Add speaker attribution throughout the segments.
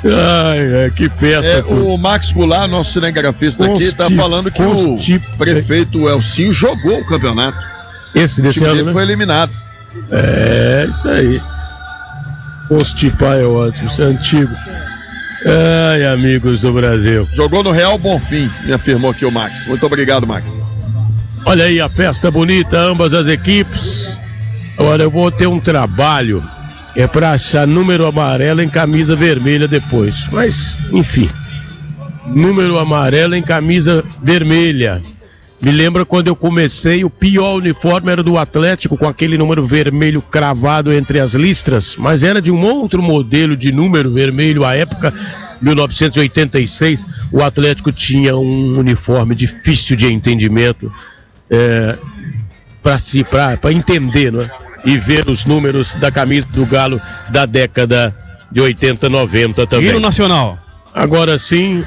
Speaker 1: Ai, que festa.
Speaker 2: O Max Goulart, nosso cinegrafista aqui, está falando que o prefeito Elcinho jogou o campeonato.
Speaker 1: Esse desse ano, né?
Speaker 2: Foi eliminado.
Speaker 1: É, isso aí. Constipar é ótimo, isso é antigo. Ai, amigos do Brasil.
Speaker 2: Jogou no Real Bonfim, me afirmou aqui o Max. Muito obrigado, Max.
Speaker 1: Olha aí a festa bonita, ambas as equipes. Agora eu vou ter um trabalho. É pra achar número amarelo em camisa vermelha depois. Mas, enfim. Número amarelo em camisa vermelha. Me lembra quando eu comecei, o pior uniforme era do Atlético, com aquele número vermelho cravado entre as listras, mas era de um outro modelo de número vermelho à época, 1986. O Atlético tinha um uniforme difícil de entendimento, para entender, não é? E ver os números da camisa do Galo da década de 80, 90 também.
Speaker 3: Hino nacional.
Speaker 1: Agora sim,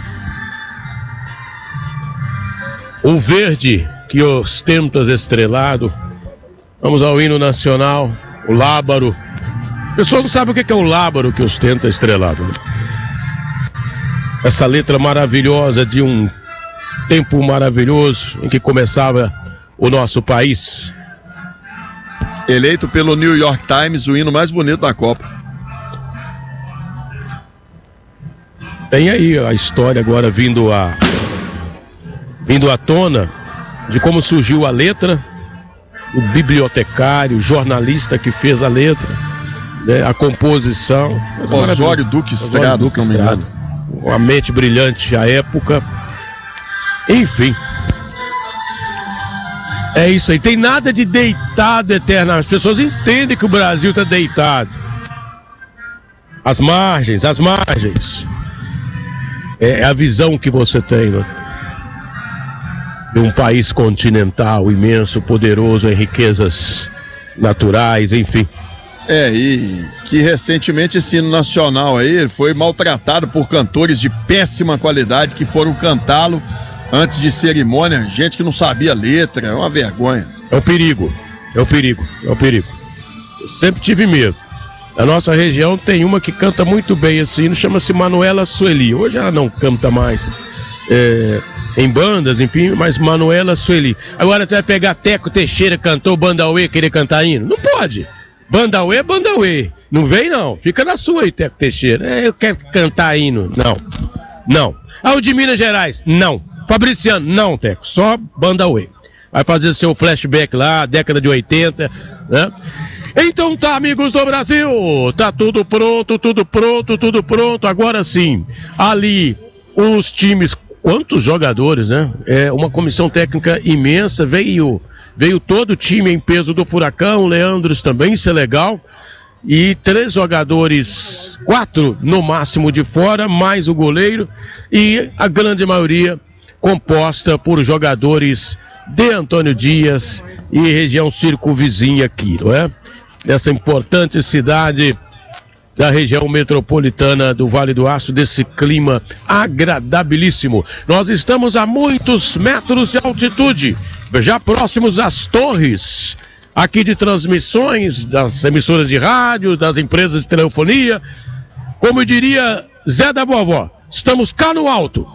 Speaker 1: o verde que ostenta estrelado. Vamos ao hino nacional, o lábaro. As pessoas não sabem o que é o lábaro que ostenta estrelado, né? Essa letra maravilhosa de um tempo maravilhoso em que começava o nosso país.
Speaker 2: Eleito pelo New York Times o hino mais bonito da Copa.
Speaker 1: Tem aí a história agora vindo à tona de como surgiu a letra, o bibliotecário, o jornalista que fez a letra, né, a composição.
Speaker 2: Osório Duque Estrada, se não me engano.
Speaker 1: Uma mente brilhante à época. Enfim. É isso aí, tem nada de deitado eternamente. As pessoas entendem que o Brasil está deitado. As margens. É a visão que você tem, né? De um país continental, imenso, poderoso em riquezas naturais, enfim.
Speaker 2: E que recentemente esse hino nacional aí ele foi maltratado por cantores de péssima qualidade que foram cantá-lo antes de cerimônia, gente que não sabia letra, é uma vergonha.
Speaker 1: É o perigo. Eu sempre tive medo. Na nossa região tem uma que canta muito bem esse hino, chama-se Manuela Sueli. Hoje ela não canta mais em bandas, enfim, mas Manuela Sueli. Agora você vai pegar Teco Teixeira, cantou Bandauê, querer cantar hino? Não pode. Bandauê é Bandauê. Não vem não, fica na sua aí, Teco Teixeira. Eu quero cantar hino. Não. O de Minas Gerais? Não. Fabriciano, não, Teco, só Bandauê. Vai fazer seu flashback lá, década de 80, né? Então tá, amigos do Brasil, tá tudo pronto. Agora sim, ali, os times, quantos jogadores, né? É uma comissão técnica imensa, veio todo o time em peso do Furacão, o Leandros também, isso é legal. E 3 jogadores, 4 no máximo de fora, mais o goleiro, e a grande maioria composta por jogadores de Antônio Dias e região circunvizinha aqui, não é? Dessa importante cidade da região metropolitana do Vale do Aço, desse clima agradabilíssimo. Nós estamos a muitos metros de altitude, já próximos às torres aqui de transmissões das emissoras de rádio, das empresas de telefonia. Como diria Zé da Vovó, estamos cá no alto,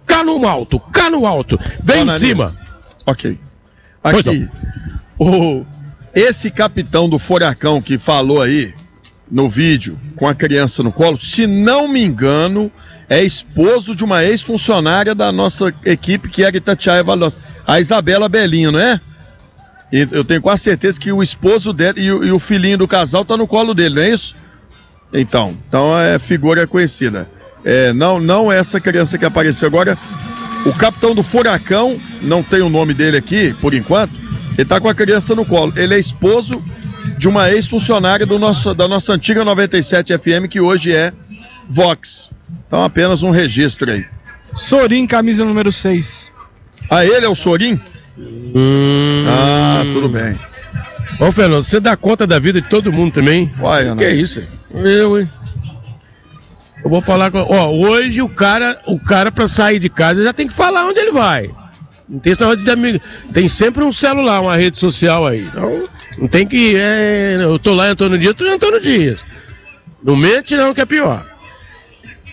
Speaker 1: bem em cima.
Speaker 2: Ok. Aqui, esse capitão do Furacão que falou aí no vídeo com a criança no colo, se não me engano, é esposo de uma ex-funcionária da nossa equipe que era Itatiaia Veloz, a Isabela Belinho, não é? E eu tenho quase certeza que o esposo dele e o filhinho do casal tá no colo dele, não é isso? Então é figura conhecida. Não essa criança que apareceu agora. O capitão do Furacão, não tem o nome dele aqui, por enquanto, ele tá com a criança no colo. Ele é esposo de uma ex-funcionária da nossa antiga 97 FM, que hoje é Vox. Então apenas um registro aí.
Speaker 3: Sorin, camisa número 6.
Speaker 2: Ele é o Sorin? Tudo bem.
Speaker 1: Ô, Fernando, você dá conta da vida de todo mundo também?
Speaker 2: Uai,
Speaker 1: que é isso? Eu vou falar com... hoje o cara pra sair de casa já tem que falar onde ele vai. Não tem essa de amigo. Tem sempre um celular, uma rede social aí. Então, não tem que... eu tô lá em Antônio Dias, tô em Antônio Dias. Não mente não, que é pior.